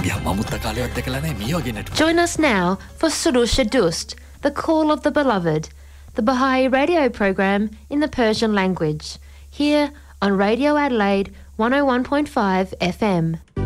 Join us now for Surusha Dust, the call of the beloved, the Baha'i radio program in the Persian language, here on Radio Adelaide 101.5 FM.